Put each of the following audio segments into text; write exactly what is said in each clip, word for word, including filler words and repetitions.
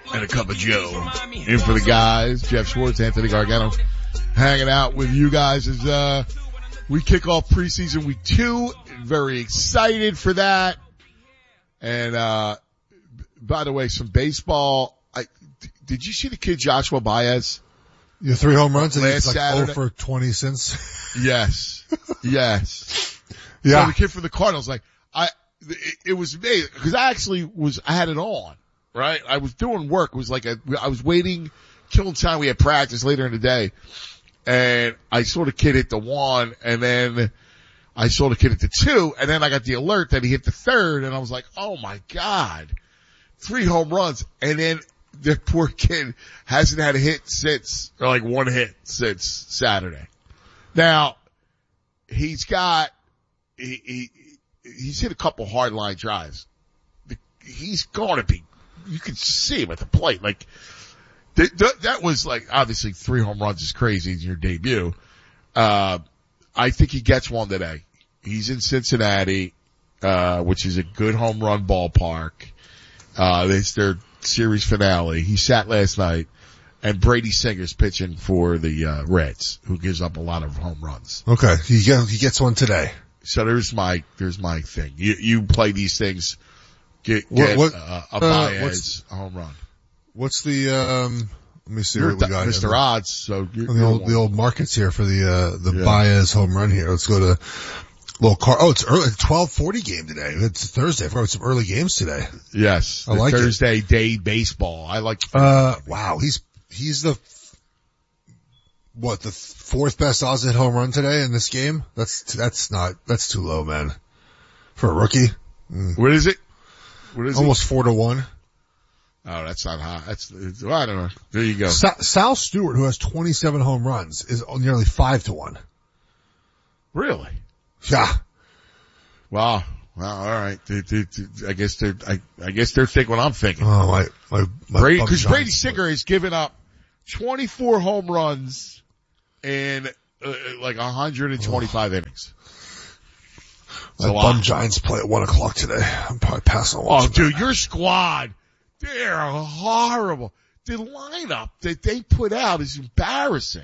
and a cup of Joe. In for the guys, Jeff Schwartz, Anthony Gargano, hanging out with you guys as uh we kick off preseason week two. Very excited for that. And uh by the way, some baseball. I did you see the kid Joshua Baez? Your three home runs and last he's like Saturday? oh for twenty since. Yes, yes. Yeah, so the kid for the Cardinals, like I, it, it was amazing because I actually was I had it on. Right, I was doing work. It was like a, I was waiting, killing time. We had practice later in the day, and I saw the kid hit the one, and then I saw the kid hit the two, and then I got the alert that he hit the third, and I was like, oh my God, three home runs. And then the poor kid hasn't had a hit since, or like one hit since Saturday. Now, he's got, he, he he's hit a couple hard line drives. He's going to be, you can see him at the plate. Like, th- th- that was like, obviously three home runs is crazy in your debut. Uh, I think he gets one today. He's in Cincinnati, uh, which is a good home run ballpark. Uh, it's their series finale. He sat last night, and Brady Singer's pitching for the, uh, Reds, who gives up a lot of home runs. Okay. He gets, he gets one today. So there's my, there's my thing. You, you play these things, get, get, what, what, uh, a uh, Baez home run. What's the, um, let me see You're what we got. Mister Here. Odds, so you're, the old, the old markets here for the, uh, the Yeah. Baez home run here. Let's go to little car. Oh, it's early, twelve forty game today. It's Thursday. I forgot some early games today. Yes. I like Thursday it. day baseball. I like, Uh, wow. He's, he's the, what, the fourth best odds hit home run today in this game? That's, that's not, that's too low, man. For a rookie. Mm. what is it? What is Almost four to one. it? Oh, that's not hot. That's, it's, well, I don't know. There you go. Sa- Sal Stewart, who has twenty-seven home runs, is nearly five to one. Really? Yeah. Wow. Well, all right. They, they, they, I guess they're, I, I guess they're thinking what I'm thinking. Oh, my, my, my Brady, bum cause giants. Brady Singer has given up twenty-four home runs in, uh, like one hundred twenty-five oh. innings. My bum Giants play at one o'clock today. I'm probably passing on. Oh, dude, your squad, they're horrible. The lineup that they put out is embarrassing.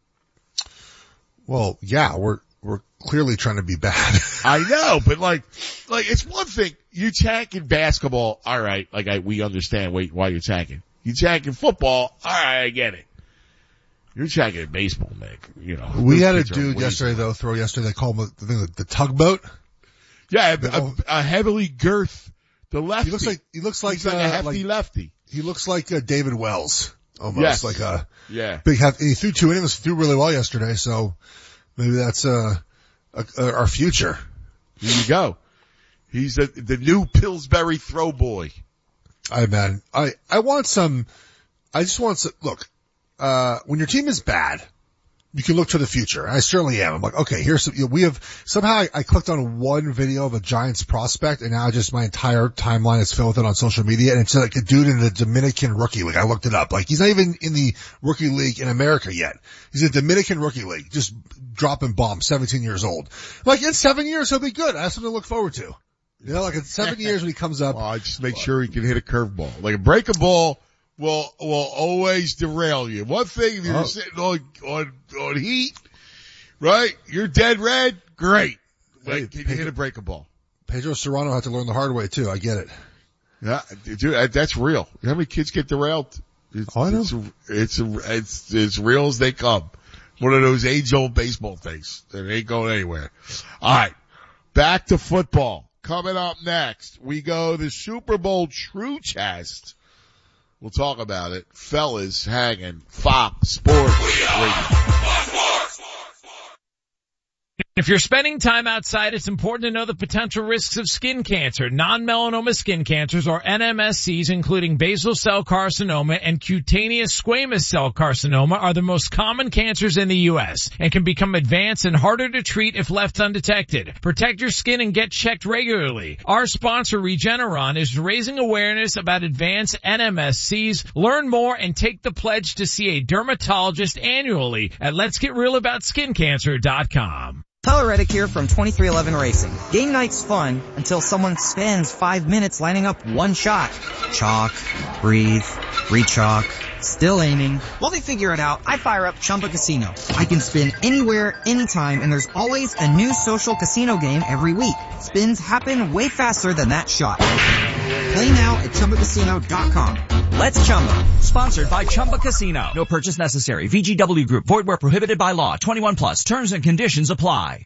Well, yeah, we're, we're clearly trying to be bad. I know, but like, like it's one thing, you tanking basketball, alright, like I, we understand why, why you're tanking. You tanking football, alright, I get it. You're tanking baseball, man, you know. We had a dude yesterday though, throw yesterday, they call him the, the, the tugboat. Yeah, a, a, a heavily girth, the lefty. He looks like, he looks like, He's like uh, a hefty like, lefty. he looks like uh, David Wells. Almost Yes. like a Yeah. big hef- he threw two innings, threw really well yesterday, so maybe that's, uh, uh, uh our future. Here you go. He's the, the new Pillsbury throw boy. I man, I, I want some, I just want some, look, uh, when your team is bad, you can look to the future. I certainly am. I'm like, okay, here's some, you know, we have, somehow I, I clicked on one video of a Giants prospect and now just my entire timeline is filled with it on social media and it's like a dude in the Dominican rookie league. I looked it up. Like he's not even in the rookie league in America yet. He's in the Dominican rookie league, just dropping bombs, seventeen years old. Like in seven years he'll be good. I have something to look forward to. You know, like in seven years when he comes up. Well, I just make sure he can hit a curveball. Like a break a ball will, will always derail you. One thing, if you're Oh. sitting on, on, on heat, right? You're dead red. Great. Like, Hey, can you Pedro- hit a break a ball? Pedro Serrano had to learn the hard way too. I get it. Yeah, dude, that's real. You know how many kids get derailed? It's, Oh, I know. It's, it's, it's, it's real as they come. One of those age-old baseball things that ain't going anywhere. All right. Back to football. Coming up next, we go the Super Bowl True Test. We'll talk about it. Fellas hanging Fox Sports Radio. If you're spending time outside, it's important to know the potential risks of skin cancer. Non-melanoma skin cancers, or N M S Cs, including basal cell carcinoma and cutaneous squamous cell carcinoma, are the most common cancers in the U S and can become advanced and harder to treat if left undetected. Protect your skin and get checked regularly. Our sponsor, Regeneron, is raising awareness about advanced N M S Cs. Learn more and take the pledge to see a dermatologist annually at lets get real about skin cancer dot com. Tyler Reddick here from twenty-three eleven Racing. Game night's fun until someone spends five minutes lining up one shot. Chalk, breathe, re-chalk, still aiming. While they figure it out, I fire up Chumba Casino. I can spin anywhere, anytime, and there's always a new social casino game every week. Spins happen way faster than that shot. Play now at Chumba Casino dot com. Let's Chumba. Sponsored by Chumba Casino. No purchase necessary. V G W Group. Void where prohibited by law. twenty-one plus. Terms and conditions apply.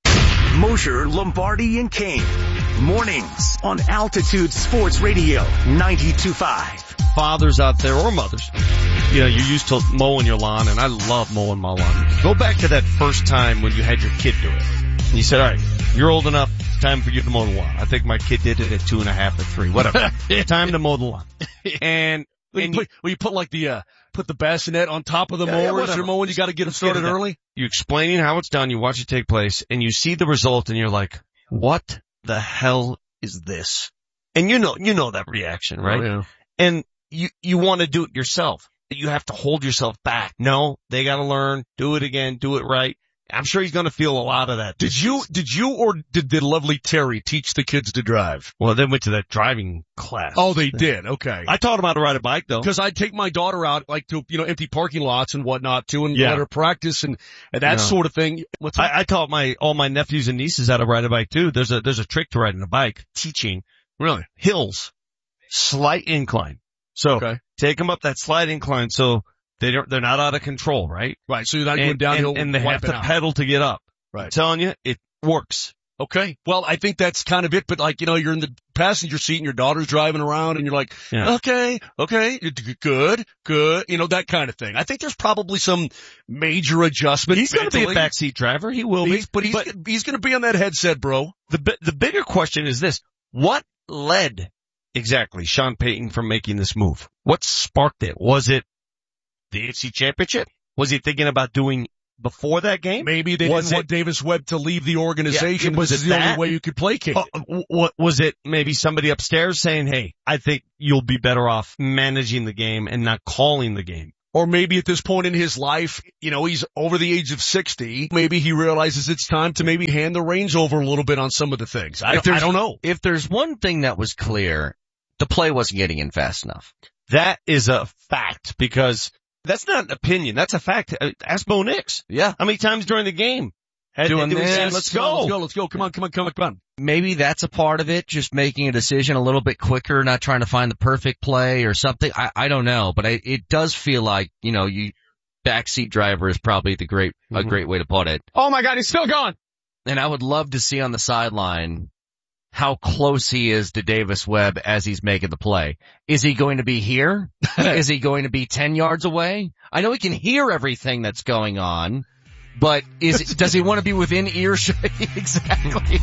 Mosher, Lombardi, and Kane. Mornings on Altitude Sports Radio ninety-two point five. Fathers out there or mothers, you know, you're used to mowing your lawn, and I love mowing my lawn. Go back to that first time when you had your kid do it. And you said, all right, you're old enough, time for you to mow the lawn. I think my kid did it at two and a half or three, whatever. Time to mow the lawn. And, Well, and you, put, well, you put like the, uh, put the bassinet on top of the Yeah, yeah, mower as whatever. you're mowing. You got to get them started early. you explaining how it's done, you watch it take place, and you see the result, and you're like, what the hell is this? And you know, you know that reaction, right? Oh, yeah. And you, you want to do it yourself. You have to hold yourself back. No, they got to learn, do it again, do it right. I'm sure he's going to feel a lot of that. Did you, did you or did the lovely Terry teach the kids to drive? Well, they went to that driving class. Oh, they did. Okay. I taught them how to ride a bike, though. Because I'd take my daughter out, like, to, you know, empty parking lots and whatnot, too, and Yeah. let her practice and, and that No. sort of thing. What's that? I, I taught my, all my nephews and nieces how to ride a bike, too. There's a, there's a trick to riding a bike. Teaching. Really? Hills. Slight incline. So, Okay. take them up that slight incline so they don't, they're not out of control, right? Right. So you're not going And, downhill and, and they have wiping to out. pedal to get up. I'm Right. telling you, it works. Okay. Well, I think that's kind of it, but like, you know, you're in the passenger seat and your daughter's driving around and you're like, Yeah. okay, okay, you're d- good, good, you know, that kind of thing. I think there's probably some major adjustment. He's going to be a mentally. backseat driver. He will He's, be. but he's, he's going to be on that headset, bro. The bi- the bigger question is this: what led exactly Sean Payton from making this move? What sparked it? Was it the A F C Championship? Was he thinking about doing before that game? Maybe they Was didn't it- want Davis Webb to leave the organization, Yeah, but was this is it the that? only way you could placate Oh, it. w- what was it? Maybe somebody upstairs saying, "Hey, I think you'll be better off managing the game and not calling the game." Or maybe at this point in his life, you know, he's over the age of sixty. Maybe he realizes it's time to maybe hand the reins over a little bit on some of the things. I, If don't, I there's- don't know. If there's one thing that was clear, the play wasn't getting in fast enough. That is a fact because that's not an opinion. That's a fact. Uh, Ask Bo Nix. Yeah. How many times during the game? Had Doing did we say, this. let's Come on, go. let's go, let's go. Come on, come on, come on, come on. Maybe that's a part of it, just making a decision a little bit quicker, not trying to find the perfect play or something. I, I don't know, but I, it does feel like, you know, you, backseat driver is probably the great, a Mhm. great way to put it. Oh my God, he's still going. And I would love to see on the sideline how close he is to Davis Webb as he's making the play. Is he going to be here? Is he going to be ten yards away? I know he can hear everything that's going on, but is does he want to be within earshot? Exactly.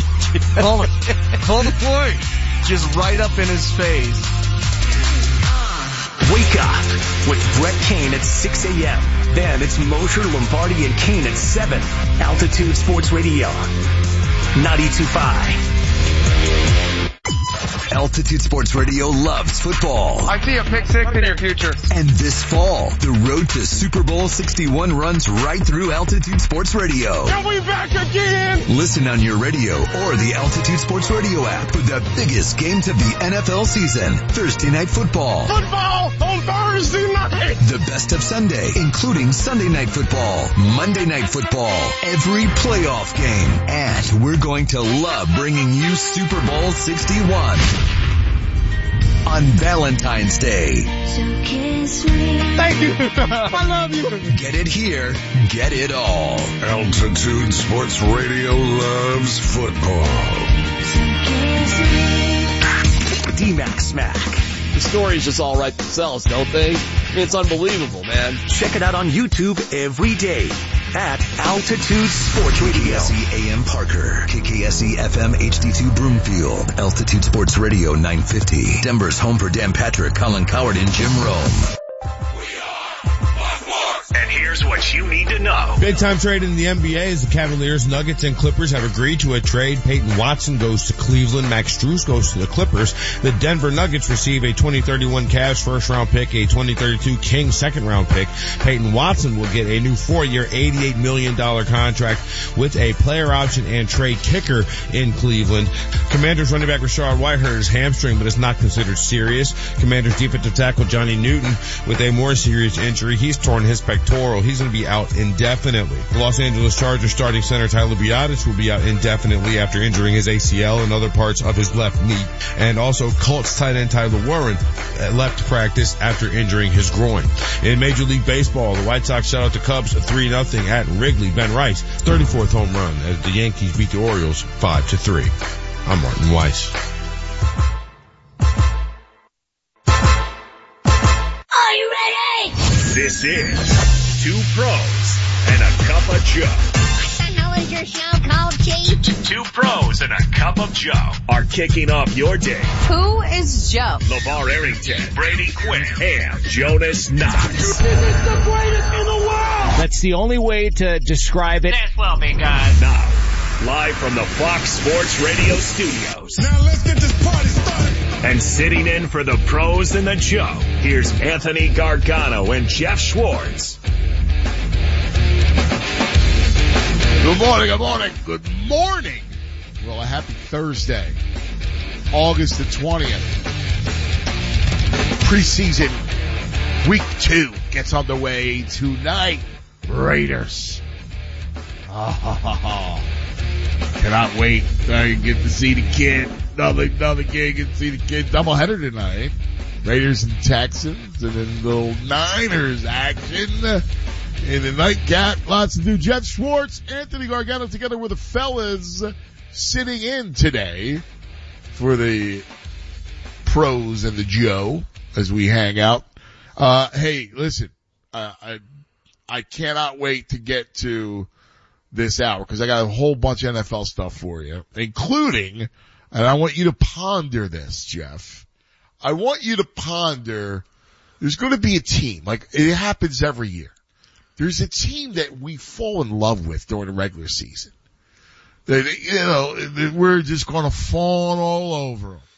Call it. Call the play. Just right up in his face. Wake up with Brett Kane at six a.m. Then it's Mosher, Lombardi, and Kane at seven. Altitude Sports Radio ninety-two point five. Altitude Sports Radio loves football. I see a pick six in your future. And this fall, the road to Super Bowl sixty-one runs right through Altitude Sports Radio. And we back again. Listen on your radio or the Altitude Sports Radio app for the biggest games of the N F L season. Thursday Night Football. Football on Thursday night. The best of Sunday, including Sunday Night Football, Monday Night Football, every playoff game. And we're going to love bringing you Super Bowl sixty-one on Valentine's Day. Thank you. I love you. Get it here, get it all. Altitude Sports Radio loves football. D-Mac Smack. The stories just all write themselves, don't they? I mean, it's unbelievable, man. Check it out on YouTube every day at Altitude Sports Radio. K K S E A M Parker, K K S E F M H D two Broomfield, Altitude Sports Radio nine fifty, Denver's home for Dan Patrick, Colin Coward, and Jim Rome. And And here's what you need to know. Big time trade in the N B A as the Cavaliers, Nuggets, and Clippers have agreed to a trade. Peyton Watson goes to Cleveland. Max Strus goes to the Clippers. The Denver Nuggets receive a twenty thirty-one Cavs first round pick, a twenty thirty-two Kings second round pick. Peyton Watson will get a new four-year, eighty-eight million dollars contract with a player option and trade kicker in Cleveland. Commanders running back Rashard White hurt his hamstring, but is not considered serious. Commanders defensive tackle Johnny Newton with a more serious injury. He's torn his pectoral. He's going to be out indefinitely. The Los Angeles Chargers starting center Tyler Biadasz will be out indefinitely after injuring his A C L and other parts of his left knee. And also Colts tight end Tyler Warren left practice after injuring his groin. In Major League Baseball, the White Sox shut out the Cubs three nothing at Wrigley. Ben Rice, thirty-fourth home run as the Yankees beat the Orioles five to three. I'm Martin Weiss. Are you ready? This is Two Pros and a Cup of Joe. What the hell is your show called, Chief? Two Pros and a Cup of Joe are kicking off your day. Who is Joe? LeVar Arrington, Brady Quinn, and Jonas Knox. This is the greatest in the world! That's the only way to describe it. This will be good. Now, live from the Fox Sports Radio studios. Now let's get this party started. And sitting in for the Pros and the Joe, here's Anthony Gargano and Jeff Schwartz. Good morning, good morning, good morning. Well, a happy Thursday, August the twentieth. Preseason week two gets underway tonight. Raiders. Oh, cannot wait. I get to see the kid. Another, another kid, get to see the kid. Doubleheader tonight. Raiders and Texans, and then little Niners action in the nightcap. Lots to do. Jeff Schwartz, Anthony Gargano together with the fellas sitting in today for the Pros and the Joe as we hang out. Uh, hey, listen, uh, I, I cannot wait to get to this hour because I got a whole bunch of N F L stuff for you, including, and I want you to ponder this, Jeff. I want you to ponder, there's going to be a team, like it happens every year. There's a team that we fall in love with during the regular season. That, you know, that we're just going to fawn all over them.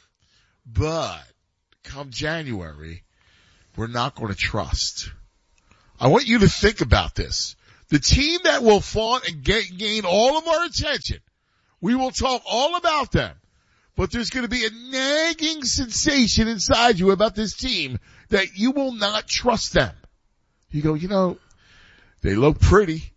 But come January, we're not going to trust. I want you to think about this. The team that will fawn and get, gain all of our attention, we will talk all about them. But there's going to be a nagging sensation inside you about this team that you will not trust them. You go, you know, they look pretty.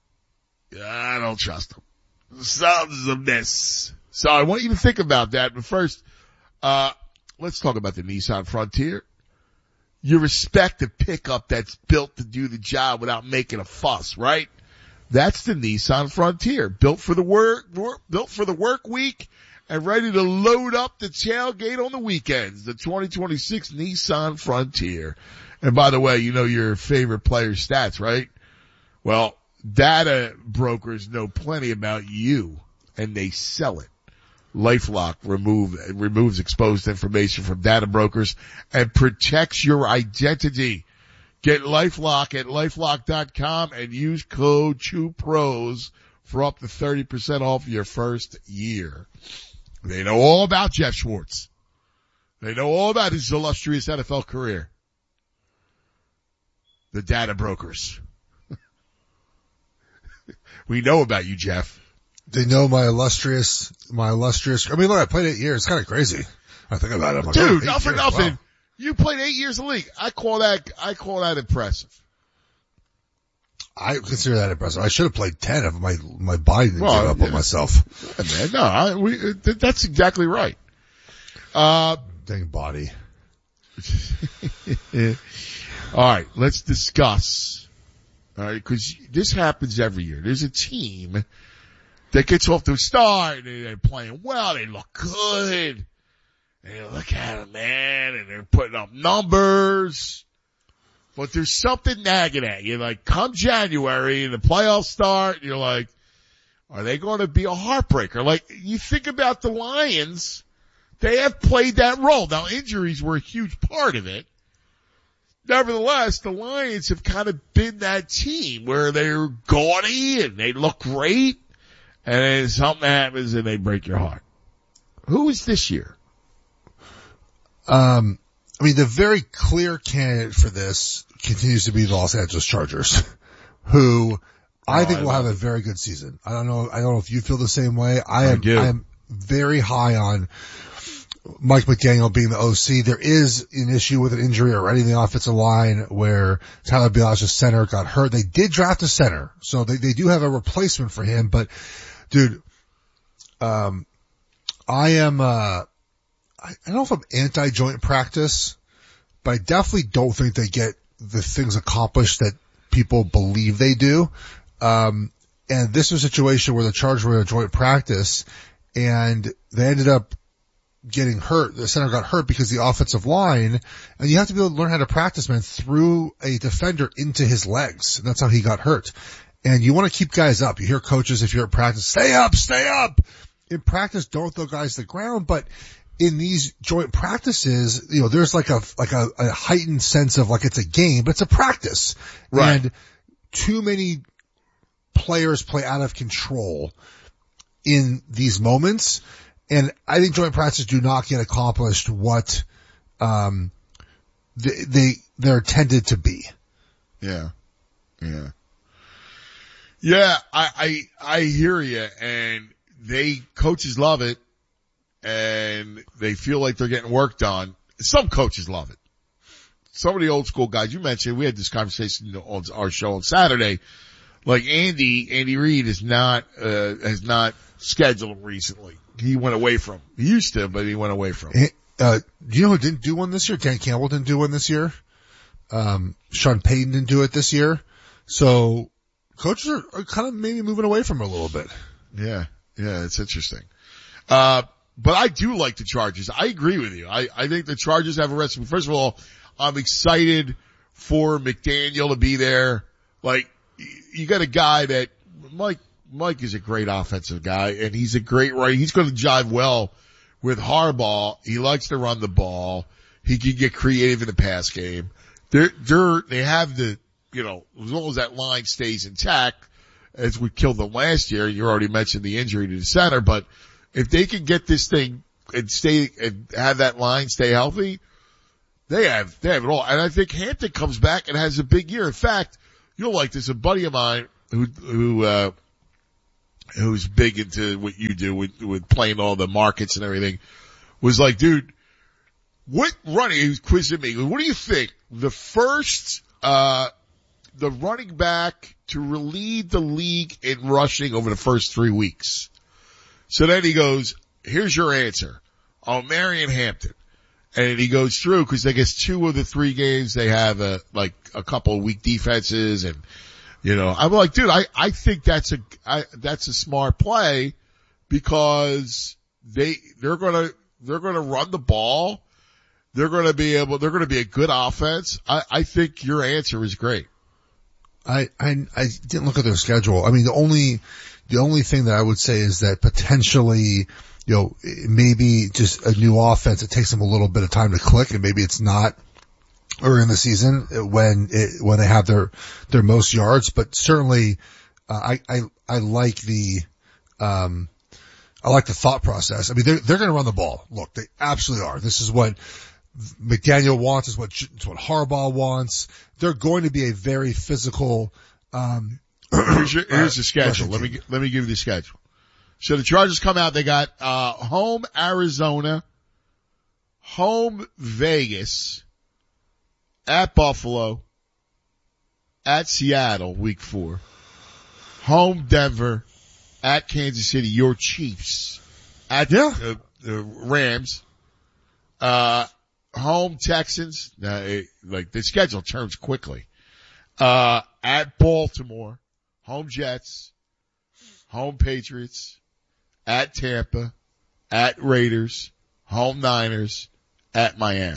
I don't trust them. Something's amiss. So I want you to think about that. But first, uh, let's talk about the Nissan Frontier. You respect the pickup that's built to do the job without making a fuss, right? That's the Nissan Frontier, built for the work, work, built for the work week and ready to load up the tailgate on the weekends. The twenty twenty-six Nissan Frontier. And by the way, you know your favorite player stats, right? Well, data brokers know plenty about you and they sell it. LifeLock remove, removes exposed information from data brokers and protects your identity. Get LifeLock at LifeLock dot com and use code TWOPROS for up to thirty percent off your first year. They know all about Jeff Schwartz. They know all about his illustrious N F L career. The data brokers. We know about you, Jeff. They know my illustrious, my illustrious, I mean, look, I played eight years. It's kind of crazy. I think about it. I'm like, dude, oh, not for years. nothing. Wow. You played eight years in the league. I call that, I call that impressive. I consider that impressive. I should have played ten if my, my body didn't well, give up yeah. on myself. Yeah, man, no, I, we, that's exactly right. Uh, dang body. All right, let's discuss. All right, because this happens every year. There's a team that gets off to a start, and they're playing well, they look good. And you look at them, man, and they're putting up numbers. But there's something nagging at you. Like, come January, and the playoffs start, and you're like, are they going to be a heartbreaker? Like, you think about the Lions, they have played that role. Now, injuries were a huge part of it. nevertheless, the Lions have kind of been that team where they're gaudy and they look great, and then something happens and they break your heart. Who is this year? Um, I mean, the very clear candidate for this continues to be the Los Angeles Chargers, who I oh, think I will have it. a very good season. I don't know. I don't know if you feel the same way. I am. I, I am very high on Mike McDaniel being the O C. There is an issue with an injury already in the offensive line where Tyler Biadasz' center got hurt. They did draft a center, so they, they do have a replacement for him. But, dude, um, I am, uh, I, I don't know if I'm anti-joint practice, but I definitely don't think they get the things accomplished that people believe they do. Um, and this was a situation where the Chargers were in a joint practice and they ended up getting hurt. The center got hurt because the offensive line, and you have to be able to learn how to practice, man, threw a defender into his legs. And that's how he got hurt. And you want to keep guys up. You hear coaches, if you're at practice, stay up, stay up. In practice, don't throw guys to the ground. But in these joint practices, you know, there's like a, like a, a heightened sense of like it's a game, but it's a practice. Right. And too many players play out of control in these moments. And I think joint practices do not get accomplished what, um, they, they, they're intended to be. Yeah. Yeah. Yeah. I, I, I hear you. And they, coaches love it and they feel like they're getting work done. Some coaches love it. Some of the old school guys you mentioned, we had this conversation on our show on Saturday. Like Andy, Andy Reid is not, uh, has not scheduled him recently. He went away from him. He used to, but he went away from him. Uh, do you know who didn't do one this year? Dan Campbell didn't do one this year. Um, Sean Payton didn't do it this year. So coaches are, are kind of maybe moving away from it a little bit. Yeah. Yeah. It's interesting. Uh, but I do like the Chargers. I agree with you. I, I think the Chargers have a recipe. First of all, I'm excited for McDaniel to be there. Like, you got a guy that Mike, Mike is a great offensive guy and he's a great right. He's going to jive well with Harbaugh. He likes to run the ball. He can get creative in the pass game. They're, they're, they have the, you know, as long as that line stays intact, as we killed them last year, you already mentioned the injury to the center, but if they can get this thing and stay and have that line stay healthy, they have, they have it all. And I think Hampton comes back and has a big year. In fact, you'll like this. A buddy of mine who, who, uh, who's big into what you do with, with playing all the markets and everything was like, dude, what running, he was quizzing me. What do you think? The first, uh, the running back to lead the league in rushing over the first three weeks. So then he goes, here's your answer. Oh, Marion Hampton. And he goes through because I guess two of the three games they have a, like a couple of weak defenses and, you know, I'm like, dude, I, I think that's a, I, that's a smart play because they, they're gonna, they're gonna run the ball. They're gonna be able, they're gonna be a good offense. I, I think your answer is great. I, I, I didn't look at their schedule. I mean, the only, the only thing that I would say is that potentially, you know, maybe just a new offense, it takes them a little bit of time to click and maybe it's not early in the season when it, when they have their, their most yards, but certainly, uh, I, I, I like the, um, I like the thought process. I mean, they're, they're going to run the ball. Look, they absolutely are. This is what McDaniel wants, is what, it's what Harbaugh wants. They're going to be a very physical, um, here's, your, here's the schedule. Let me, let me give you the schedule. So the Chargers come out, they got, uh, home Arizona, home Vegas, at Buffalo, at Seattle, week four, home Denver, at Kansas City, your Chiefs, at yeah. uh, the Rams, uh, home Texans, uh, it, like the schedule turns quickly, uh, at Baltimore, home Jets, home Patriots, at Tampa, at Raiders, home Niners, at Miami.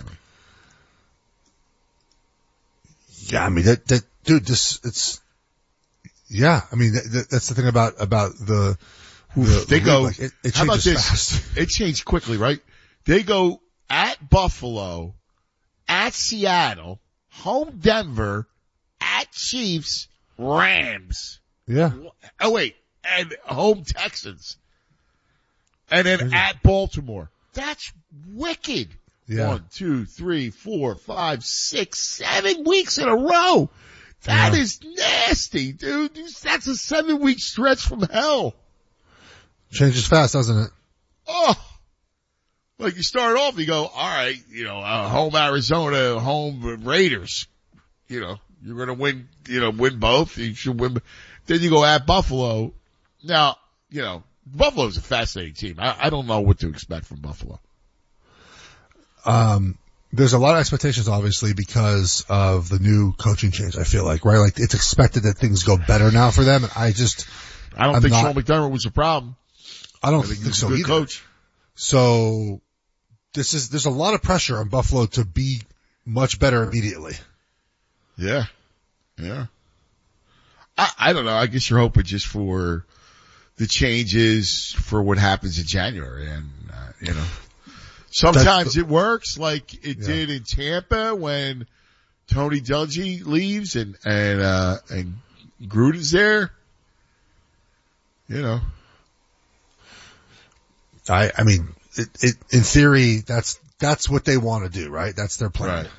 Yeah, I mean, that, that, dude, this, it's, yeah, I mean, that, that's the thing about, about the, the they the go, like, it, it how about this? Fast. It changed quickly, right? They go at Buffalo, at Seattle, home Denver, at Chiefs, Rams. Yeah. Oh wait, and home Texans. And then at Baltimore. That's wicked. Yeah. One, two, three, four, five, six, seven weeks in a row. That Yeah. is nasty, dude. That's a seven week stretch from hell. Changes fast, doesn't it? Oh. Like you start off, you go, all right, you know, uh, home Arizona, home Raiders. You know, you're going to win, you know, win both. You should win. Then you go at Buffalo. Now, you know, Buffalo's a fascinating team. I, I don't know what to expect from Buffalo. Um, there's a lot of expectations, obviously, because of the new coaching change, I feel like, right? Like, it's expected that things go better now for them, and I just... I don't I'm think not, Sean McDermott was a problem. I don't I think, think, he's so a good either. coach. So, this is, there's a lot of pressure on Buffalo to be much better immediately. Yeah. Yeah. I, I don't know. I guess you're hoping just for the changes for what happens in January. And, uh, you know, sometimes the, it works like it yeah. did in Tampa when Tony Dungy leaves and, and, uh, and Gruden's there. You know. I, I mean, it, it, in theory, that's, that's what they want to do, right? That's their plan. Right.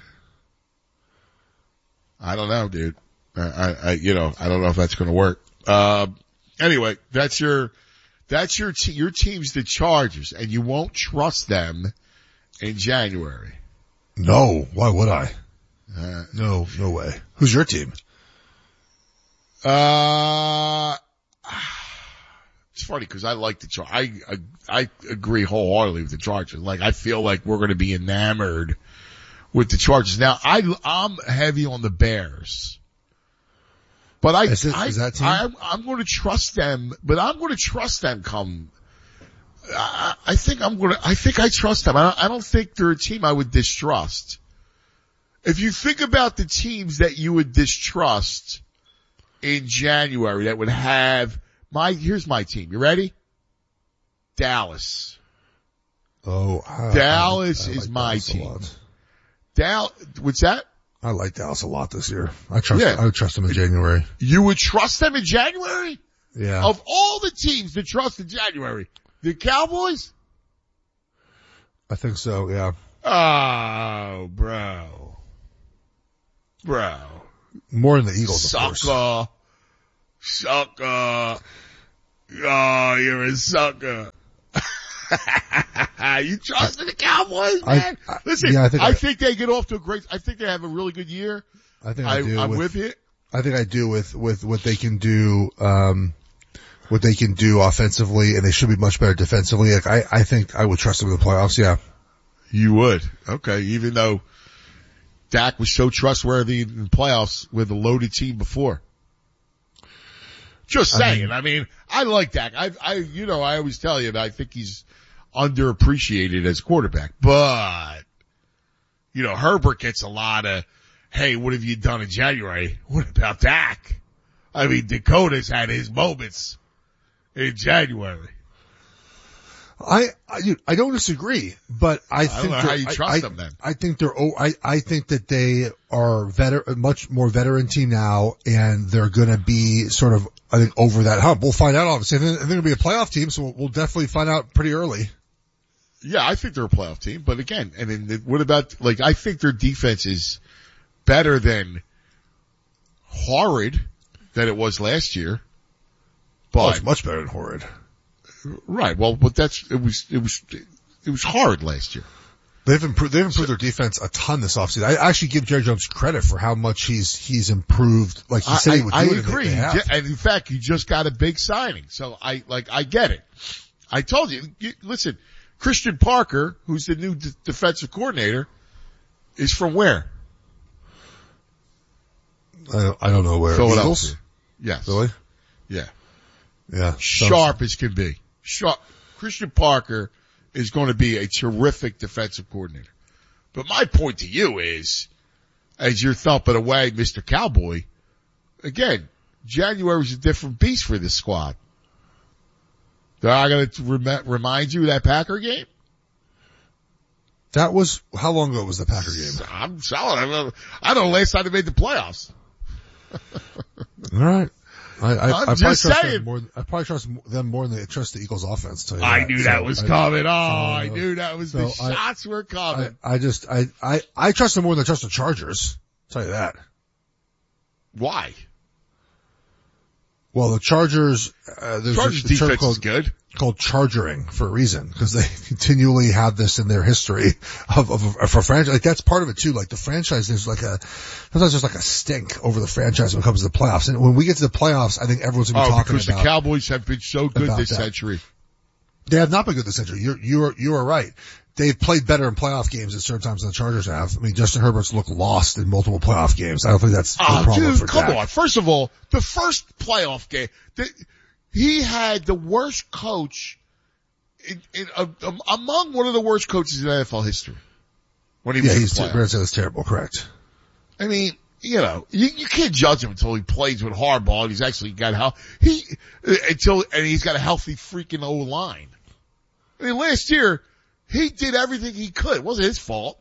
I don't know, dude. I, I, I you know, I don't know if that's going to work. Uh, anyway, that's your, that's your, te- your team's the Chargers, and you won't trust them in January. No, why would I? Uh, no, no way. Who's your team? Uh, it's funny because I like the Char- I, I, I agree wholeheartedly with the Chargers. Like, I feel like we're going to be enamored with the Chargers. Now, I, I'm heavy on the Bears. But I, is it, I, is that team? I, I'm going to trust them, but I'm going to trust them come, I, I think I'm going to, I think I trust them. I, I don't think they're a team I would distrust. If you think about the teams that you would distrust in January that would have my, here's my team. You ready? Dallas. Oh, I, Dallas I, I like is my Dallas team. Dal, what's that? I like Dallas a lot this year. I trust, Yeah. I would trust them in January. You would trust them in January? Yeah. Of all the teams to trust in January, the Cowboys? I think so, yeah. Oh, bro. Bro. More than the Eagles, of course. Sucker. Sucker. Oh, you're a sucker. You trust in the Cowboys, man? I, I, Listen, yeah, I, think I, I think they get off to a great, I think they have a really good year. I think I, I do. I'm with, with you. I think I do with, with what they can do, um, what they can do offensively, and they should be much better defensively. Like, I, I think I would trust them in the playoffs, yeah. You would. Okay. Even though Dak was so trustworthy in the playoffs with a loaded team before. Just saying. I mean, I, mean, I like Dak. I, I, you know, I always tell you that I think he's underappreciated as a quarterback, but, you know, Herbert gets a lot of, hey, what have you done in January? What about Dak? I mean, Dakota's had his moments in January. I, I, I don't disagree, but I, I think don't know how you I, trust I, them then. I think they're, oh, I, I think that they are veteran, a much more veteran team now, and they're gonna be sort of, I think, over that hump. We'll find out, obviously. I think they're gonna be a playoff team, so we'll, we'll definitely find out pretty early. Yeah, I think they're a playoff team, but again, and then what about, like, I think their defense is better than horrid than it was last year. But Oh, it's much better than horrid. Right. Well, but that's, it was, it was, it was hard last year. They've improved, they've improved their defense a ton this offseason. I actually give Jerry Jones credit for how much he's, he's improved. Like he said I, he would do I it. agree. And, they, they have. And in fact, you just got a big signing. So I, like, I get it. I told you, you listen, Christian Parker, who's the new d- defensive coordinator, is from where? I don't, I don't know where. Philadelphia. Eagles? Yes. Really? Yeah. Yeah. Sharp as can be. Sharp. Christian Parker is going to be a terrific defensive coordinator. But my point to you is, as you're thumping away, Mister Cowboy, again, January's a different beast for this squad. They're not going to rem- remind you of that Packer game? That was, how long ago was the Packer game? I'm solid. I don't know, I don't know last time they made the playoffs. All right. I, I, I'm I probably just trust saying. them more, I probably trust them more than they trust the Eagles offense. Tell you I that. knew So that was I, coming. Oh, so, I knew that was, so the I- shots were coming. I, I just, I, I, I trust them more than I trust the Chargers. Tell you that. Why? Well, the Chargers, uh, there's Chargers a, a term defense called, is good. called chargering for a reason, because they continually have this in their history of, of, of, for franchise. Like that's part of it too. Like the franchise, there's like a, sometimes there's like a stink over the franchise when it comes to the playoffs. And when we get to the playoffs, I think everyone's going to be Oh, talking because about. the Cowboys have been so good about this that. century. They have not been good this century. You're, you're, you are right. They've played better in playoff games at certain times than the Chargers have. I mean, Justin Herbert's looked lost in multiple playoff games. I don't think that's Oh, the problem dude, for come Dak. on. First of all, the first playoff game, the, he had the worst coach in, in, uh, um, among one of the worst coaches in N F L history. When he Yeah, was he's, in the playoffs. Brad said it's terrible, correct. I mean, you know, you, you can't judge him until he plays with Harbaugh and he's actually got how he, uh, until, and he's got a healthy freaking O-line. I mean, last year, he did everything he could. It wasn't his fault.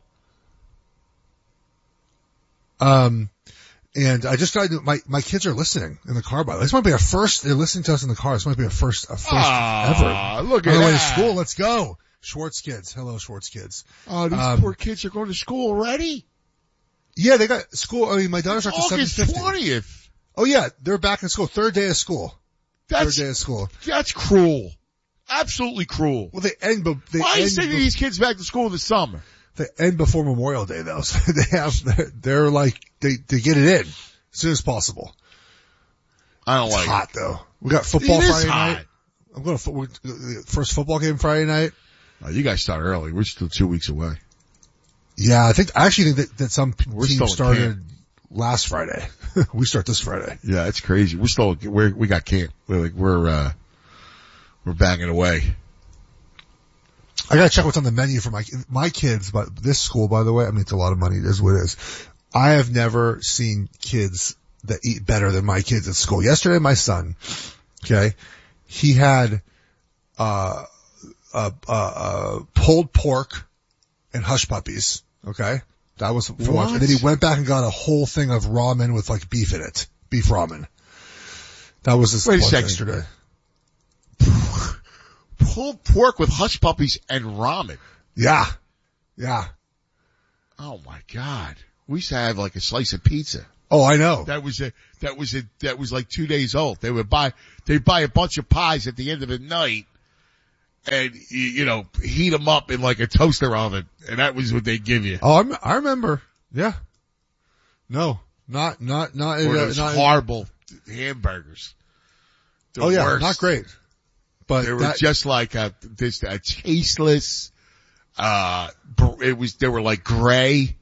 Um, and I just got to, my, my kids are listening in the car, by the way. This might be a first, they're listening to us in the car. This might be a first, a first Ah, ever. look On at the way to that. school, let's go. Schwartz kids. Hello, Schwartz kids. Oh, these Um, poor kids are going to school already? Yeah, they got school. I mean, my daughter's at the seven August fifty. twentieth. Oh yeah, they're back in school. Third day of school. That's, Third day of school. that's cruel. Absolutely cruel. Well, they end, be- they Why are you end, sending be- these kids back to school in the summer? they end before Memorial Day though. So they have, they're, they're like, they, they get it in as soon as possible. I don't It's like hot it. though. We got football It is Friday hot. night. I'm going to fo- first football game Friday night. Oh, you guys start early. We're still two weeks away. Yeah, I think, I actually think that, that some We're still teams in started camp. last Friday. We start this Friday. Yeah, it's crazy. We're still, we're, we got camp. We're like, we're, uh, we're banging away. I gotta check what's on the menu for my, my kids, but this school, by the way, I mean, it's a lot of money. It is what it is. I have never seen kids that eat better than my kids at school. Yesterday, my son, okay, he had, uh, uh, uh, uh, pulled pork and hush puppies, okay? That was for What? lunch. And then he went back and got a whole thing of ramen with like beef in it. Beef ramen. That was his Wait a lunch second. yesterday. Pulled pork with hush puppies and ramen. Yeah. Yeah. Oh my God. We used to have like a slice of pizza. Oh, I know. That was a, that was a, that was like two days old. They would buy, they'd buy a bunch of pies at the end of the night and, you, you know, heat them up in like a toaster oven. And that was what they give you. Oh, I'm, I remember. Yeah. No, not, not, not, Or uh, those not horrible hamburgers. The oh yeah, worst. not great. But They were that, just like a, this, a tasteless, uh, br- it was, they were like gray.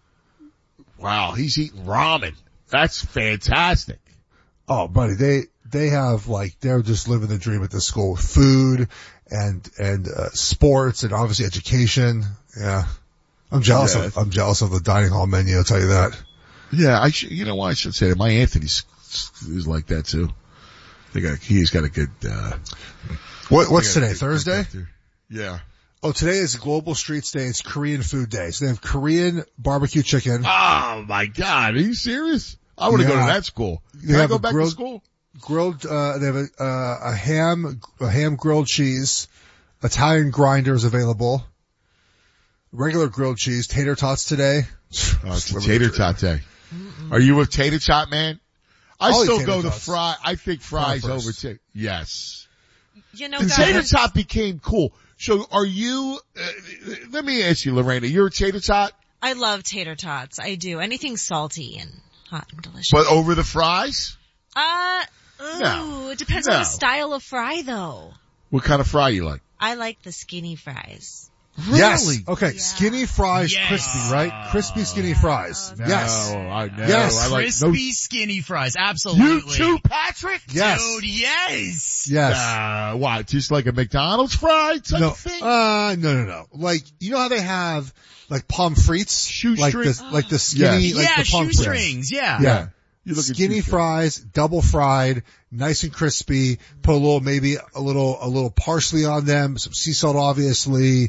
Wow, he's eating ramen. That's fantastic. oh buddy, they, they have like, they're just living the dream at this school. Food and, and, uh, sports and obviously education. Yeah. I'm jealous Yeah. of, I'm jealous of the dining hall menu, I'll tell you that. Yeah, I should, you know what I should say that my Anthony's is like that too. They got, he's got a good, uh, What, what's they got today? a good- Thursday? good- Yeah. Oh, today is Global Streets Day. It's Korean Food Day. So they have Korean barbecue chicken. Oh my God, are you serious? I want to go Yeah. to that school. Can They I have go a back grilled- to school? Grilled, uh, they have a, uh, a ham, a ham grilled cheese, Italian grinders available, regular grilled cheese, tater tots today. Oh, it's a tater tot day. Are you a tater tot man? I I'll eat still tater go to tots. fry. I think fries Fry first. over tater. Yes. You know, The tater guys, tot became cool. So are you, uh, let me ask you, Lorena, you're a tater tot, I love tater tots. I do. Anything salty and hot and delicious. but over the fries? Uh, ooh, No. it depends No. on the style of fry though. What kind of fry you like? I like the skinny fries. Yes. Okay. Skinny fries, Yes. crispy, right? Crispy skinny fries. No, Yes. I know. Yes. I like Crispy no, skinny fries, you absolutely. too, Patrick? Yes. Dude, yes. Yes. Uh, what? Just like a McDonald's fry type No. of thing? Uh, no, no, no. Like, you know how they have, like, pommes frites? Like Shoestring- the, like the skinny, Yes. like yeah, the pommes frites. shoestrings, yeah. Yeah. You look at Skinny shoestring. fries, double fried, nice and crispy. Put a little, maybe a little, a little parsley on them, some sea salt, obviously.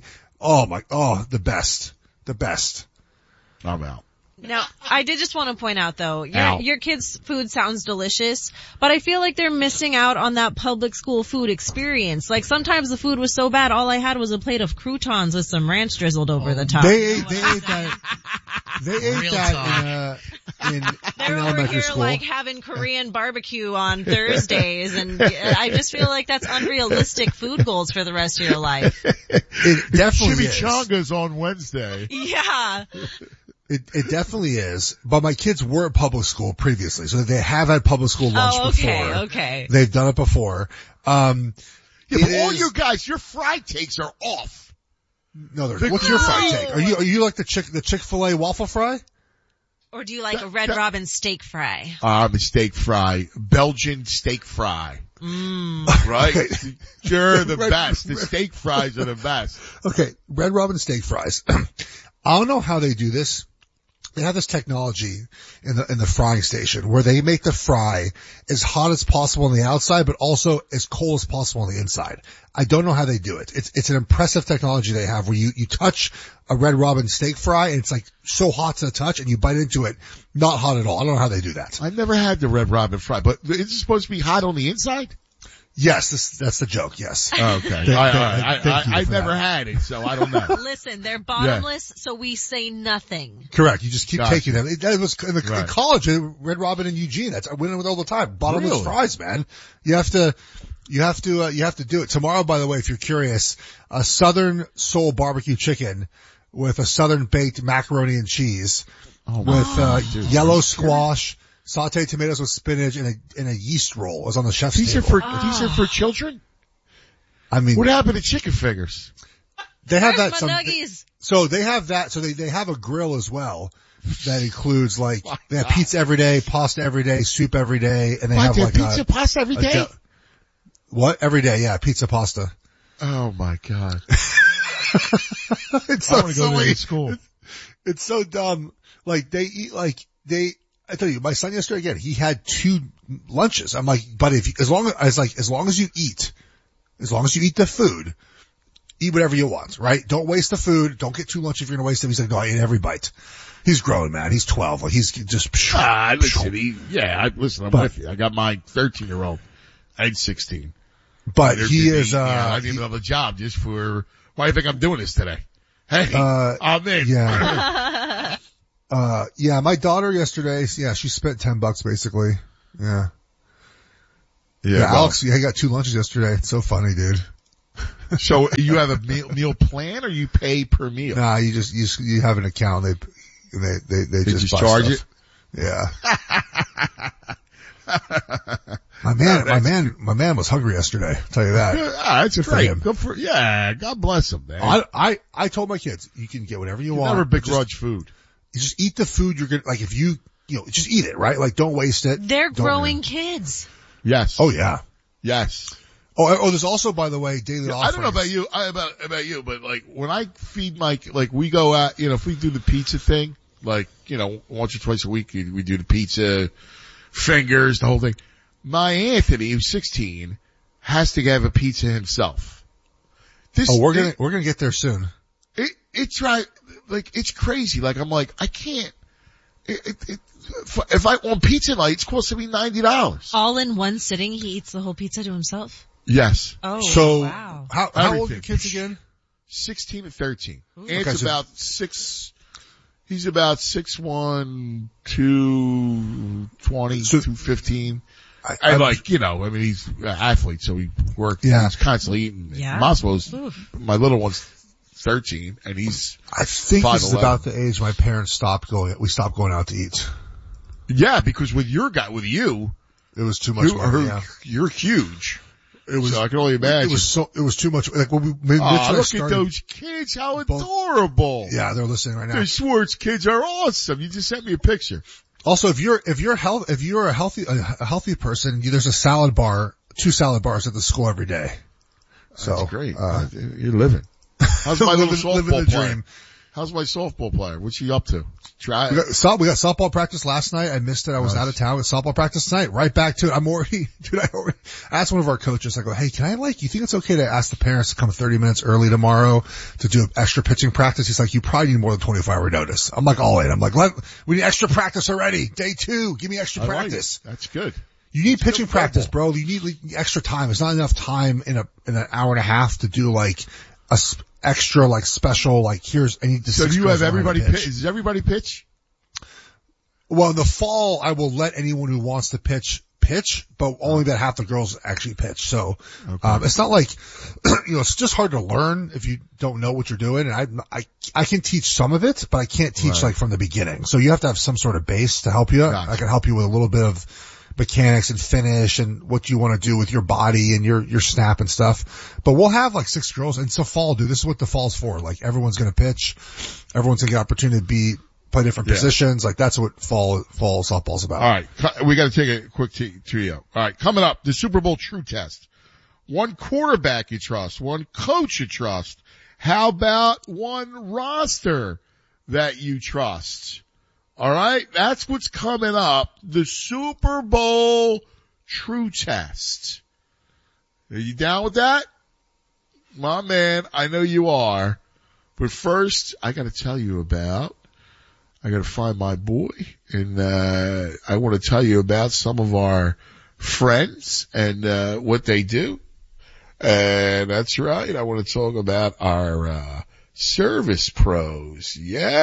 Oh my, oh, the best. The best. I'm out. Now, I did just want to point out though, your, Ow. your kids' food sounds delicious, but I feel like they're missing out on that public school food experience. Like sometimes the food was so bad, all I had was a plate of croutons with some ranch drizzled over the top. They ate, they ate that, they ate Real that talk. in, uh, in, They're in over elementary here school. like having Korean barbecue on Thursdays, and I just feel like that's unrealistic food goals for the rest of your life. It definitely is. Chimichangas on Wednesday. Yeah. It, it definitely is. But my kids were at public school previously, so they have had public school lunch Oh, okay, before. okay. They've done it before. Um, Yeah, it but all is- you guys, your fry takes are off. no, they're- The what's your fry grill- take? Are you, are you like the chick, the Chick-fil-A waffle fry? Or do you like a Red Robin steak fry? I'm a steak fry. Belgian steak fry. Mmm. Right? Okay. You're the Red- best. The steak fries are the best. Okay, Red Robin steak fries. I don't know how they do this. They have this technology in the in the frying station where they make the fry as hot as possible on the outside, but also as cold as possible on the inside. I don't know how they do it. It's it's an impressive technology they have where you you touch a Red Robin steak fry and it's like so hot to the touch, and you bite into it, not hot at all. I don't know how they do that. I've never had the Red Robin fry, but is it supposed to be hot on the inside? Yes, this, that's the joke. Yes. Okay. Thank- I, I, thank- I, thank you I, I've for never that. had it, so I don't know. Listen, they're bottomless, so we say nothing. Correct. You just keep Gotcha. taking them. It, that was in, the, in Right. college, uh, Red Robin in Eugene. That's I went in with all the time. Bottomless Really? fries, man. You have to, you have to, uh, you have to do it tomorrow. By the way, if you're curious, a Southern Soul barbecue chicken with a Southern baked macaroni and cheese Oh, with wow. uh, Dude, yellow are you squash, sauteed tomatoes with spinach, and a and a yeast roll. It was on the chef's These are table. for, these are for children? I mean, What happened to chicken fingers? they have Where's that. my Some, nuggies? So they have that. So they, they have a grill as well that includes like, My they have God. pizza every day, pasta every day, soup every day, and they What, have they like pizza a, pasta every a day? de- what? Every day, yeah, pizza pasta. Oh my God. It's I so want to go silly. to school. It's so dumb. Like they eat like they, I tell you, my son yesterday again, he had two lunches. I'm like, but if, you, as long as, as like, as long as you eat, as long as you eat the food, eat whatever you want, right? Don't waste the food. Don't get too much if you're going to waste it. He's like, no, I ate every bite. He's grown, man. He's twelve. Like he's just, Ah, listen, he, yeah, I, listen, I'm But- with you. I got my thirteen year old and sixteen. but They're he busy, is, you know, uh, I need another job just for, why do you think I'm doing this today? Hey, Uh, I'm in. yeah. uh, yeah, my daughter yesterday, yeah, she spent ten bucks basically. Yeah. Yeah, well, Alex, yeah, he got two lunches yesterday. It's so funny, dude. So you have a meal, meal plan or you pay per meal? Nah, you just, you, just- you have an account. They, they, they, they, They just, just buy charge stuff. Yeah. My man, my man, my man was hungry yesterday. I'll tell you that. Ah, that's Good for great. him. Good for, yeah, God bless him, man. I, I, I told my kids, you can get whatever you You want. never but begrudge just, food. you just eat the food you're gonna, like if you, you know, just eat it, right? Like don't waste it. They're Don't- growing kids. Yes. Oh yeah. Yes. Oh, oh, there's also, by the way, daily Yeah, offerings. I don't know about you, I, about, about you, but like when I feed my, like we go out, you know, if we do the pizza thing, like, you know, once or twice a week, we we do the pizza, fingers, the whole thing. My Anthony, who's sixteen, has to have a pizza himself. This, Oh, we're gonna, it, we're gonna get there soon. it, it's right, like, it's crazy. Like, I'm like, I can't, it, it, it, if I want pizza night, it's costing me ninety dollars. All in one sitting, he eats the whole pizza to himself? Yes. Oh, So, wow. how, how old are Everything. your kids again? sixteen and thirteen. Ooh. Ant's Okay, so- about six, he's about six one, two twenty, So- two fifteen. I, I I'm- like, you know, I mean, he's an athlete, so he works, Yeah. he's constantly eating. Yeah. Maslo's, Oof. my little one's thirteen, and he's, I think this is five eleven. about the age my parents stopped going, we stopped going out to eat. yeah, because with your guy, with you, It was too much you money, are, yeah. you're huge. It was, So I can only imagine. it was so, it was too much, like when we, when Mitch Aw, and I look started, at those kids, how both- adorable. yeah, they're listening right now. The Schwartz kids are awesome. You just sent me a picture. Also, if you're, if you're health, if you're a healthy, a, a healthy person, you, there's a salad bar, two salad bars at the school every day. So, That's great. uh, You're living. How's my little living, softball living the player? dream. how's my softball player? What's she up to? Try We got, so, we got softball practice last night. I missed it. I was Nice. out of town with softball practice tonight. Right back to it. I'm already, dude, I already asked one of our coaches, I go, hey, can I like, you think it's okay to ask the parents to come thirty minutes early tomorrow to do extra pitching practice? He's like, you probably need more than twenty-four hour notice. I'm like, all in. I'm like, let, we need extra practice already. Day two. Give me extra I like practice. it. That's good. You need It's pitching good practice, football. bro. You need like, extra time. There's not enough time in a, in an hour and a half to do like a sp- extra like special, like here's, I need to So six do you girls have that know how to everybody pitch. pitch? Does everybody pitch? Well, in the fall, I will let anyone who wants to pitch pitch, but only that half the girls actually pitch. So, Okay. um, it's not like, you know, it's just hard to learn if you don't know what you're doing. And I, I, I can teach some of it, but I can't teach Right. like from the beginning. So you have to have some sort of base to help you. Gotcha. I can help you with a little bit of mechanics and finish and what you want to do with your body and your, your snap and stuff. But we'll have like six girls, and it's a fall, dude. This is what the fall's for. Like everyone's going to pitch. Everyone's going to get an opportunity to be, play different Yeah. positions. Like that's what fall, fall softball's about. All right. cu- We got to take a quick t- trio. All right. Coming up, the Super Bowl True Test. One quarterback you trust, one coach you trust. How about one roster that you trust? All right. That's what's coming up. The Super Bowl True Test. Are you down with that? My man, I know you are. But first, I got to tell you about I gotta find my boy, and uh I want to tell you about some of our friends and uh what they do. And that's right, I want to talk about our uh service pros.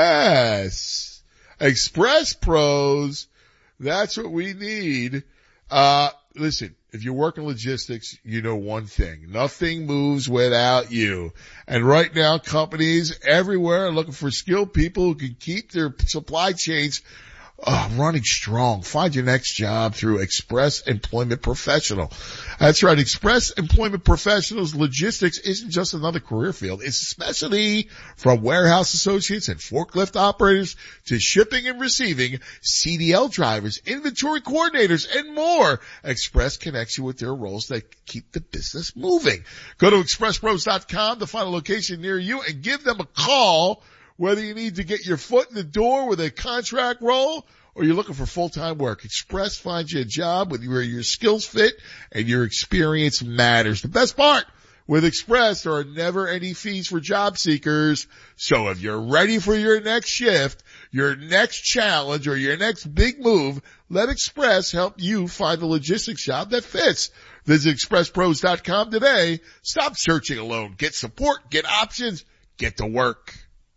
Yes. Express pros. That's what we need. Uh listen, if you work in logistics, you know one thing. Nothing moves without you. And right now, companies everywhere are looking for skilled people who can keep their supply chains uh, running strong. Find your next job through Express Employment Professional. That's right. Express Employment Professionals logistics isn't just another career field. It's a specialty from warehouse associates and forklift operators to shipping and receiving, C D L drivers, inventory coordinators, and more. Express connects you with their roles that keep the business moving. Go to express pros dot com to find a location near you and give them a call. Whether you need to get your foot in the door with a contract role or you're looking for full-time work, Express finds you a job with where your skills fit and your experience matters. The best part, with Express, there are never any fees for job seekers. So if you're ready for your next shift, your next challenge, or your next big move, let Express help you find the logistics job that fits. Visit express pros dot com today. Stop searching alone. Get support, get options, get to work.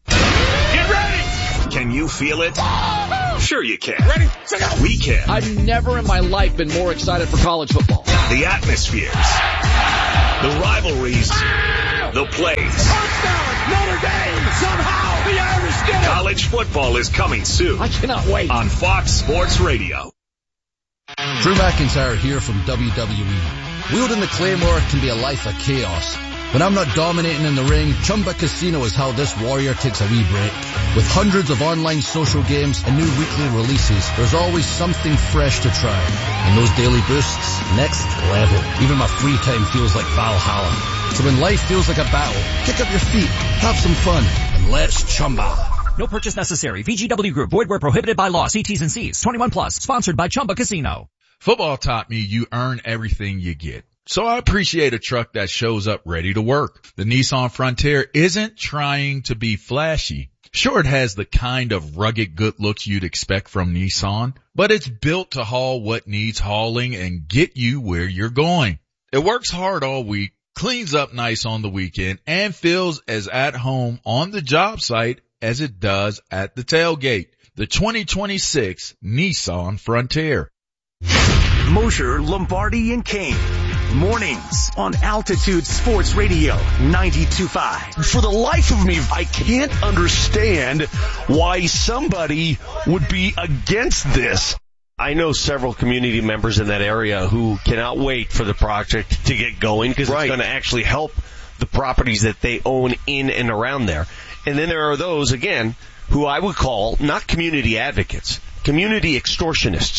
Get ready! Can you feel it? Sure you can. Ready? We can. I've never in my life been more excited for college football. The atmospheres, the rivalries, the plays. Touchdown! Notre Dame! Somehow the Irish get it! College football is coming soon. I cannot wait. On Fox Sports Radio. Drew McIntyre here from W W E. Wielding the Claymore can be a life of chaos. When I'm not dominating in the ring, Chumba Casino is how this warrior takes a wee break. With hundreds of online social games and new weekly releases, there's always something fresh to try. And those daily boosts, next level. Even my free time feels like Valhalla. So when life feels like a battle, kick up your feet, have some fun, and let's Chumba. No purchase necessary. V G W Group. Void where prohibited by law. See T's and C's. twenty-one plus. Sponsored by Chumba Casino. Football taught me you earn everything you get. So I appreciate a truck that shows up ready to work. The Nissan Frontier isn't trying to be flashy. Sure, it has the kind of rugged good looks you'd expect from Nissan, but it's built to haul what needs hauling and get you where you're going. It works hard all week, cleans up nice on the weekend, and feels as at home on the job site as it does at the tailgate. The twenty twenty-six Nissan Frontier. Mosher, Lombardi, and Kane. Mornings on Altitude Sports Radio ninety-two point five. For the life of me, I can't understand why somebody would be against this. I know several community members in that area who cannot wait for the project to get going because Right. it's going to actually help the properties that they own in and around there. And then there are those, again, who I would call not community advocates, community extortionists.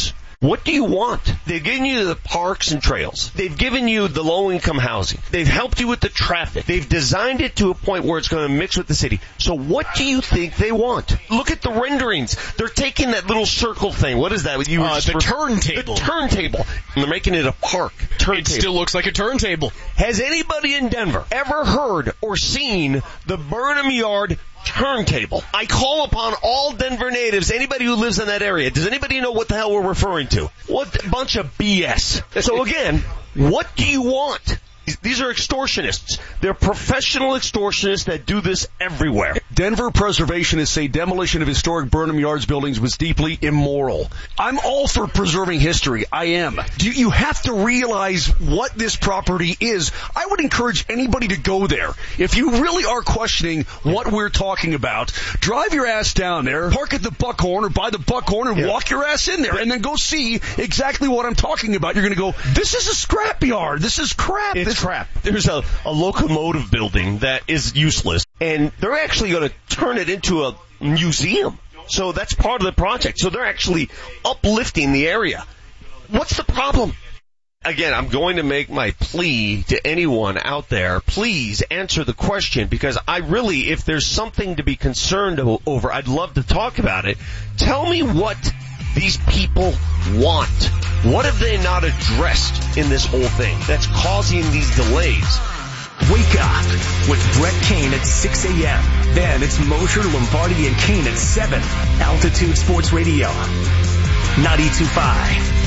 What do you want? They've given you the parks and trails. They've given you the low-income housing. They've helped you with the traffic. They've designed it to a point where it's going to mix with the city. So what do you think they want? Look at the renderings. They're taking that little circle thing. What is that? You uh, the turntable. The turntable. And they're making it a park. Turntable. It still looks like a turntable. Has anybody in Denver ever heard or seen the Burnham Yard turntable? I call upon all Denver natives, anybody who lives in that area. Does anybody know what the hell we're referring to? What bunch of B S. So again, what do you want? These are extortionists. They're professional extortionists that do this everywhere. Denver preservationists say demolition of historic Burnham Yards buildings was deeply immoral. I'm all for preserving history. I am. You, you have to realize what this property is. I would encourage anybody to go there. If you really are questioning what we're talking about, drive your ass down there, park at the Buckhorn or by the Buckhorn and yeah. walk your ass in there and then go see exactly what I'm talking about. You're going to go, this is a scrapyard. This is crap. It's this crap. There's a, a locomotive building that is useless, and they're actually going to turn it into a museum. So that's part of the project. So they're actually uplifting the area. What's the problem? Again, I'm going to make my plea to anyone out there. Please answer the question, because I really, if there's something to be concerned over, I'd love to talk about it. Tell me what these people want. What have they not addressed in this whole thing that's causing these delays? Wake up with Brett Kane at six a.m. Then it's Mosher, Lombardi, and Kane at seven. Altitude Sports Radio, ninety-two point five.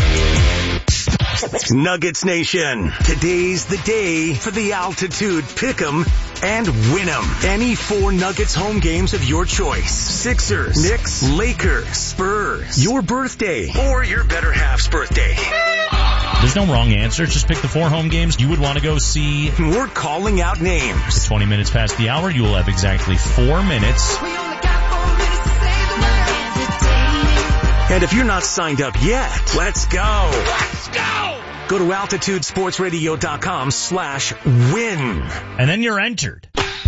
Nuggets Nation. Today's the day for the Altitude Pick'em and Win'em. Any four Nuggets home games of your choice. Sixers, Knicks, Lakers, Spurs. Your birthday or your better half's birthday. There's no wrong answer. Just pick the four home games you would want to go see. We're calling out names. At twenty minutes past the hour, you will have exactly four minutes. And if you're not signed up yet, let's go. Let's go. Go to altitude sports radio dot com slash win. And then you're entered.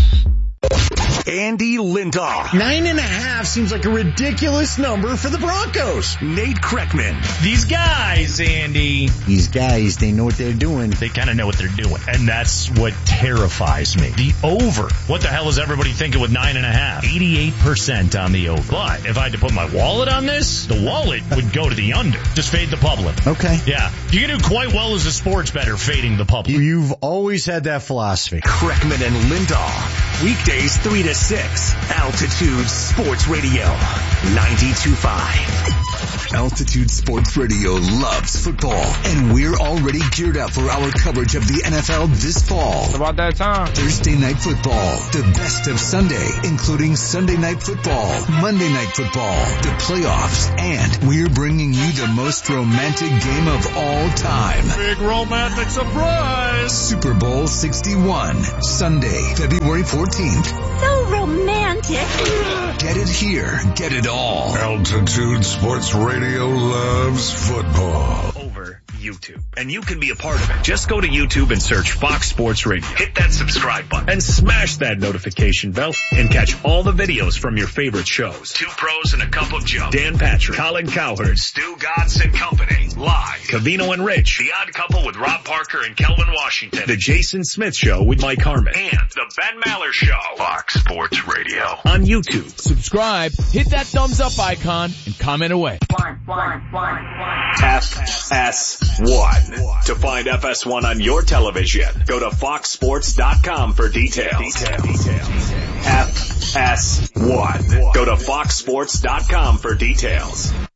Andy Lindahl. Nine and a half seems like a ridiculous number for the Broncos. Nate Kreckman. These guys, Andy. These guys, they know what they're doing. They kind of know what they're doing. And that's what terrifies me. The over. What the hell is everybody thinking with nine and a half? eighty-eight percent on the over. But if I had to put my wallet on this, the wallet would go to the under. Just fade the public. Okay. Yeah. You can do quite well as a sports bettor fading the public. You've always had that philosophy. Kreckman and Lindahl. Weekdays three to six. Altitude Sports Radio, ninety-two point five. Altitude Sports Radio loves football, and we're already geared up for our coverage of the N F L this fall. It's about that time. Thursday Night Football, the best of Sunday, including Sunday Night Football, Monday Night Football, the playoffs, and we're bringing you the most romantic game of all time. Big romantic surprise! Super Bowl sixty-one, Sunday, February fourteenth. So romantic. Get it here, get it all. Altitude Sports Radio loves football. Over YouTube. And you can be a part of it. Just go to YouTube and search Fox Sports Radio. Hit that subscribe button and smash that notification bell and catch all the videos from your favorite shows. Two Pros and a Cup of Joe. Dan Patrick, Colin Cowherd, Stu Godson and Company. Live. Cavino and Rich. The Odd Couple with Rob Parker and Kelvin Washington. The Jason Smith Show with Mike Harmon. And the Ben Maller Show. Fox Sports Radio. On YouTube. Subscribe, hit that thumbs up icon, and comment away. F S one. To find F S one on your television, go to fox sports dot com for details. F S one. Go to fox sports dot com for details.